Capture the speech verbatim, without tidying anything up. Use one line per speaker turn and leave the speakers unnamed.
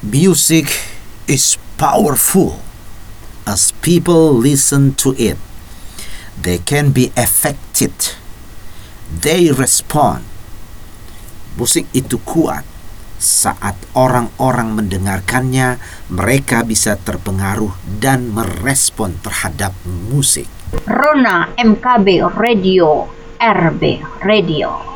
Music is powerful. As people listen to it, they can be affected. They respond. Musik itu kuat. Saat orang-orang mendengarkannya, mereka bisa terpengaruh dan merespon terhadap musik.
Rona M K B Radio, R B Radio.